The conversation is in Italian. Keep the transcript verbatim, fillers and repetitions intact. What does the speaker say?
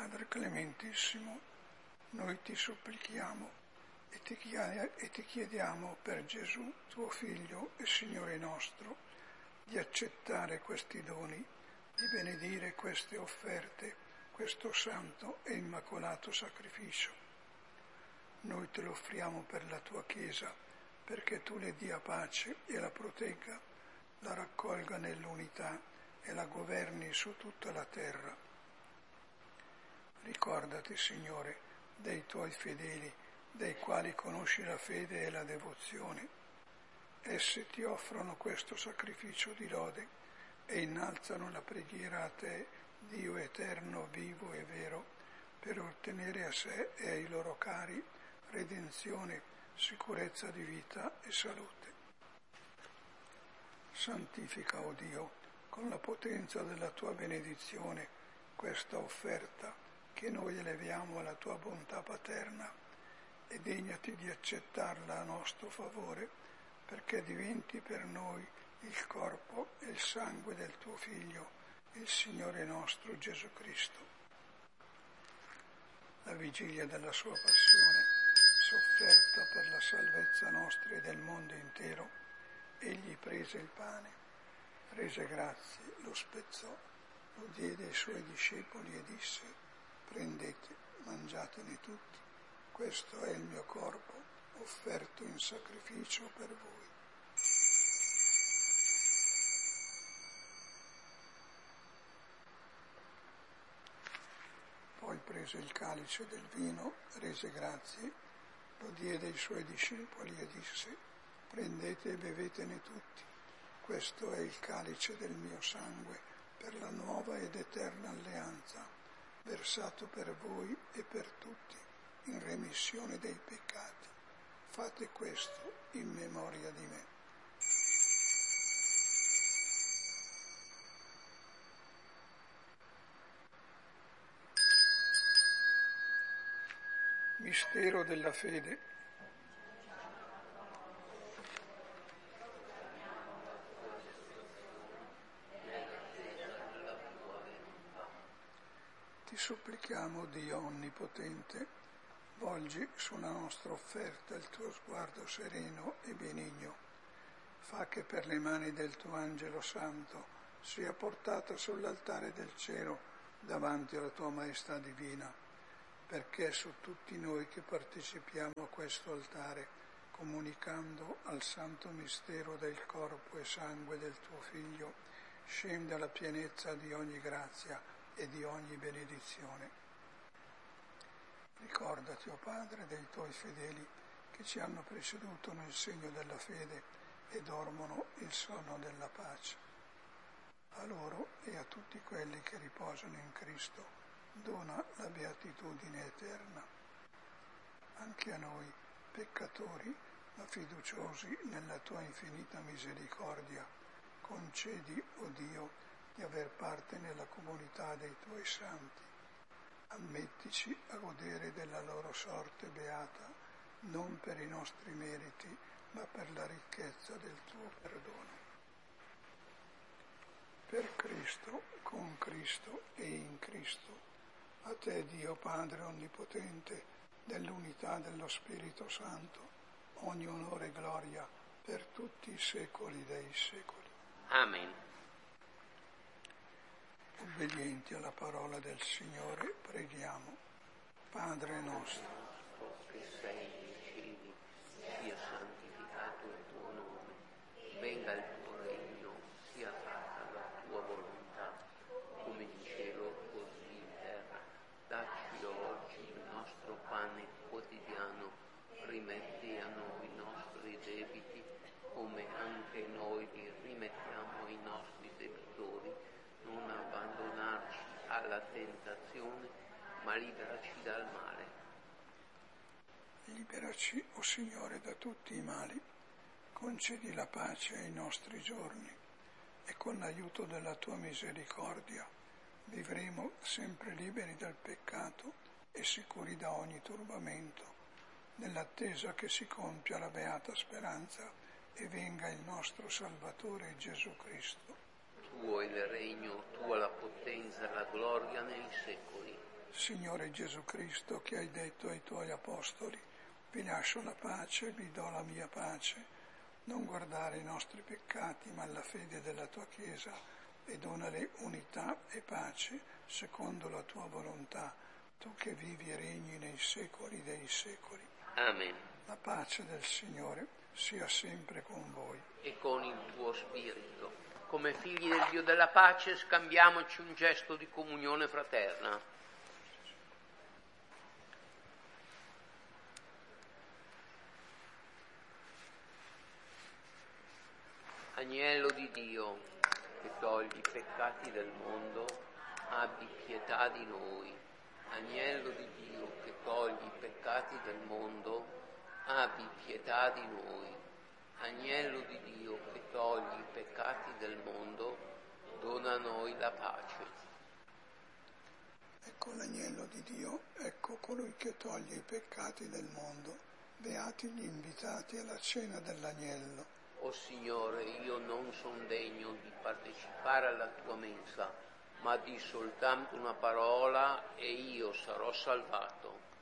Padre clementissimo, noi ti supplichiamo e ti e ti chiediamo per Gesù, tuo Figlio e Signore nostro, di accettare questi doni, di benedire queste offerte, questo santo e immacolato sacrificio. Noi te lo offriamo per la tua Chiesa, perché tu le dia pace e la protegga, la raccolga nell'unità e la governi su tutta la terra. Ricordati, Signore, dei tuoi fedeli, dei quali conosci la fede e la devozione. Essi ti offrono questo sacrificio di lode e innalzano la preghiera a te, Dio eterno, vivo e vero, per ottenere a sé e ai loro cari redenzione, sicurezza di vita e salute. Santifica, o Dio, con la potenza della tua benedizione, questa offerta che noi eleviamo alla tua bontà paterna, e degnati di accettarla a nostro favore, perché diventi per noi il corpo e il sangue del tuo Figlio, il Signore nostro Gesù Cristo. La vigilia della sua passione, sofferta per la salvezza nostra e del mondo intero, egli prese il pane, rese grazie, lo spezzò, lo diede ai suoi discepoli e disse: prendete, mangiatene tutti, questo è il mio corpo, offerto in sacrificio per voi. Poi prese il calice del vino, rese grazie, lo diede ai suoi discepoli e disse: prendete e bevetene tutti, questo è il calice del mio sangue per la nuova ed eterna alleanza, versato per voi e per tutti in remissione dei peccati. Fate questo in memoria di me. Mistero della fede. Ti supplichiamo, Dio Onnipotente, volgi sulla nostra offerta il tuo sguardo sereno e benigno. Fa che per le mani del tuo angelo santo sia portata sull'altare del cielo davanti alla tua maestà divina, perché su tutti noi che partecipiamo a questo altare, comunicando al santo mistero del corpo e sangue del tuo Figlio, scenda la pienezza di ogni grazia e di ogni benedizione. Ricordati, o Padre, dei tuoi fedeli che ci hanno preceduto nel segno della fede e dormono il sonno della pace. A loro e a tutti quelli che riposano in Cristo dona la beatitudine eterna. Anche a noi, peccatori, ma fiduciosi nella tua infinita misericordia, concedi, o Dio, di aver parte nella comunità dei tuoi santi. Ammettici a godere della loro sorte beata, non per i nostri meriti, ma per la ricchezza del tuo perdono. Per Cristo, con Cristo e in Cristo, a te, Dio Padre Onnipotente, dell'unità dello Spirito Santo, ogni onore e gloria per tutti i secoli dei secoli. Amen. Obbedienti alla parola del Signore, preghiamo. Padre nostro, che sei nei cieli, sia santificato il tuo nome, venga il tuo regno, sia fatta la tua volontà, come in cielo così in terra. Dacci oggi il nostro pane quotidiano, rimetti a noi i nostri debiti, come anche noi li rimettiamo ai nostri debitori. Non abbandonarci alla tentazione, ma liberaci dal male. Liberaci, o Signore, da tutti i mali, concedi la pace ai nostri giorni e con l'aiuto della tua misericordia vivremo sempre liberi dal peccato e sicuri da ogni turbamento, nell'attesa che si compia la beata speranza e venga il nostro Salvatore Gesù Cristo. Tuo è il regno, tua la potenza e la gloria nei secoli. Signore Gesù Cristo, che hai detto ai tuoi apostoli, vi lascio la pace, vi do la mia pace, non guardare i nostri peccati, ma la fede della tua Chiesa, e donale unità e pace, secondo la tua volontà, tu che vivi e regni nei secoli dei secoli. Amen. La pace del Signore sia sempre con voi. E con il tuo spirito. Come figli del Dio della pace, scambiamoci un gesto di comunione fraterna. Agnello di Dio, che togli i peccati del mondo, abbi pietà di noi. Agnello di Dio, che togli i peccati del mondo, abbi pietà di noi. Agnello di Dio, che togli i peccati del mondo, dona a noi la pace. Ecco l'agnello di Dio, ecco colui che toglie i peccati del mondo. Beati gli invitati alla cena dell'agnello. O Signore, io non son degno di partecipare alla tua mensa, ma di soltanto una parola e io sarò salvato.